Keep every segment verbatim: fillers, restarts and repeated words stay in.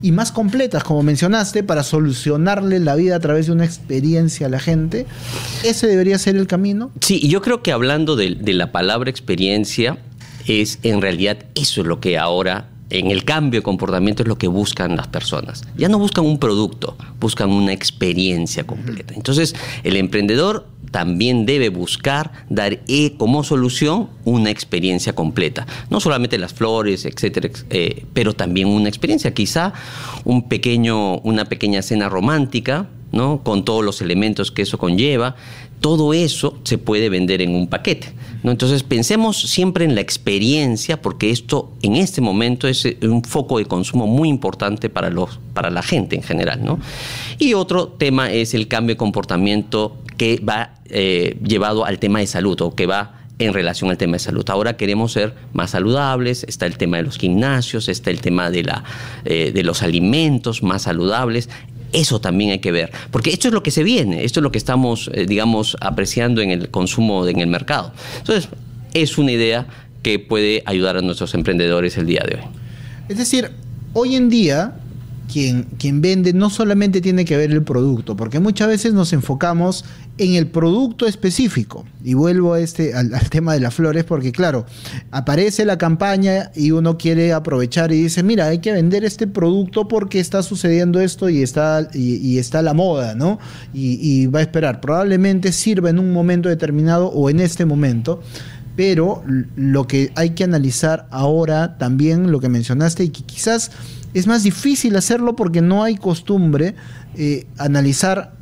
y más completas, como mencionaste, para solucionarle la vida a través de una experiencia a la gente. ¿Ese debería ser el camino? Sí, y yo creo que hablando de, de la palabra experiencia, es en realidad eso es lo que ahora, en el cambio de comportamiento, es lo que buscan las personas. Ya no buscan un producto, buscan una experiencia completa. Entonces, el emprendedor también debe buscar dar eh, como solución una experiencia completa. No solamente las flores, etcétera, eh, pero también una experiencia. Quizá un pequeño, una pequeña cena romántica, ¿no? Con todos los elementos que eso conlleva. Todo eso se puede vender en un paquete, ¿no? Entonces pensemos siempre en la experiencia, porque esto en este momento es un foco de consumo muy importante para, los, para la gente en general, ¿no? Y otro tema es el cambio de comportamiento que va eh, llevado al tema de salud, o que va en relación al tema de salud. Ahora queremos ser más saludables, está el tema de los gimnasios, está el tema de, la, eh, de los alimentos más saludables. Eso también hay que ver, porque esto es lo que se viene, esto es lo que estamos, eh, digamos, apreciando en el consumo, en el mercado. Entonces, es una idea que puede ayudar a nuestros emprendedores el día de hoy. Es decir, hoy en día, quien, quien vende no solamente tiene que ver el producto, porque muchas veces nos enfocamos en el producto específico. Y vuelvo a este, al, al tema de las flores, porque claro, aparece la campaña y uno quiere aprovechar y dice, mira, hay que vender este producto porque está sucediendo esto y está, y, y está la moda, ¿no? Y, y va a esperar. Probablemente sirva en un momento determinado o en este momento, pero lo que hay que analizar ahora también, lo que mencionaste, y que quizás es más difícil hacerlo porque no hay costumbre, eh, analizar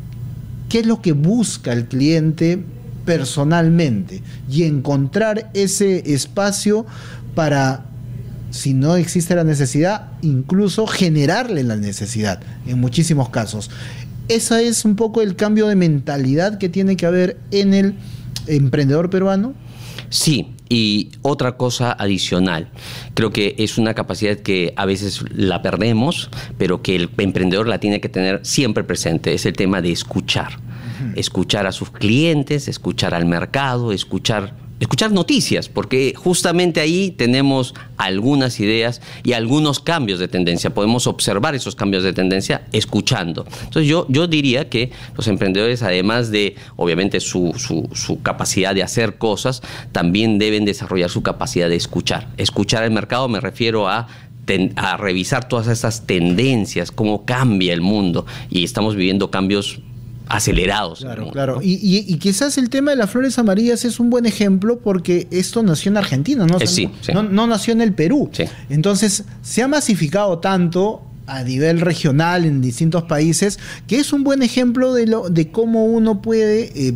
qué es lo que busca el cliente personalmente y encontrar ese espacio para, si no existe la necesidad, incluso generarle la necesidad en muchísimos casos. Ese es un poco el cambio de mentalidad que tiene que haber en el emprendedor peruano. Sí, y otra cosa adicional, creo que es una capacidad que a veces la perdemos, pero que el emprendedor la tiene que tener siempre presente, es el tema de escuchar. Uh-huh. Escuchar a sus clientes, escuchar al mercado, escuchar... Escuchar noticias, porque justamente ahí tenemos algunas ideas y algunos cambios de tendencia. Podemos observar esos cambios de tendencia escuchando. Entonces yo, yo diría que los emprendedores, además de obviamente su, su, su capacidad de hacer cosas, también deben desarrollar su capacidad de escuchar. Escuchar al mercado me refiero a Ten, a revisar todas esas tendencias, cómo cambia el mundo, y estamos viviendo cambios acelerados. Claro, mundo, claro. ¿no? Y, y, y quizás el tema de las flores amarillas es un buen ejemplo porque esto nació en Argentina, ¿no? O sea, eh, sí, no, sí. no, no nació en el Perú. Sí. Entonces, se ha masificado tanto a nivel regional en distintos países que es un buen ejemplo de, lo, de cómo uno puede eh,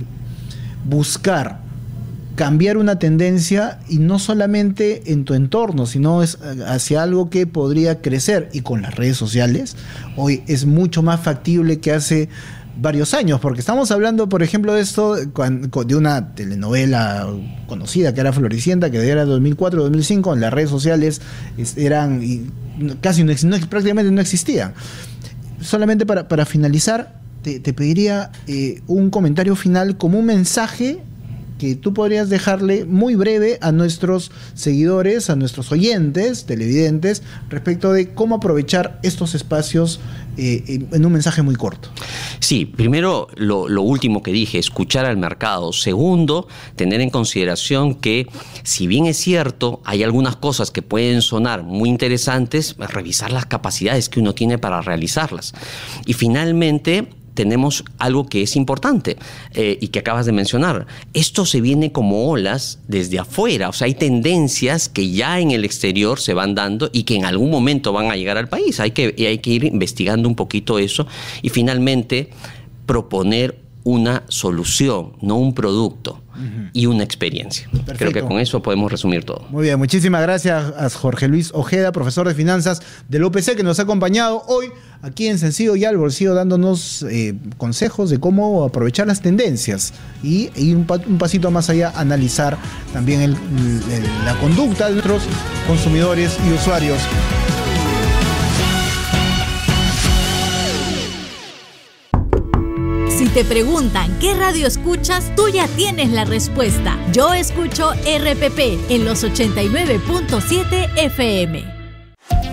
buscar cambiar una tendencia, y no solamente en tu entorno, sino es hacia algo que podría crecer. Y con las redes sociales, hoy es mucho más factible que hace varios años, porque estamos hablando, por ejemplo, de esto, de una telenovela conocida que era Floricienta, que era dos mil cuatro dos mil cinco, en las redes sociales eran casi no, no, prácticamente no existían. Solamente para, para finalizar, te, te pediría eh, un comentario final como un mensaje que tú podrías dejarle muy breve a nuestros seguidores, a nuestros oyentes, televidentes, respecto de cómo aprovechar estos espacios eh, en un mensaje muy corto. Sí, primero lo, lo último que dije, escuchar al mercado. Segundo, tener en consideración que, si bien es cierto, hay algunas cosas que pueden sonar muy interesantes, revisar las capacidades que uno tiene para realizarlas. Y finalmente, tenemos algo que es importante eh, y que acabas de mencionar. Esto se viene como olas desde afuera. O sea, hay tendencias que ya en el exterior se van dando y que en algún momento van a llegar al país. Hay que, hay que ir investigando un poquito eso y finalmente proponer una solución, no un producto, uh-huh, y una experiencia. Perfecto. Creo que con eso podemos resumir todo. Muy bien, muchísimas gracias a Jorge Luis Ojeda, profesor de finanzas del U P C, que nos ha acompañado hoy aquí en Sencillo y al Bolsillo, dándonos eh, consejos de cómo aprovechar las tendencias y, y un, pa un pasito más allá, analizar también el, el, la conducta de nuestros consumidores y usuarios. Si te preguntan qué radio escuchas, tú ya tienes la respuesta. Yo escucho R P P en los ochenta y nueve punto siete F M.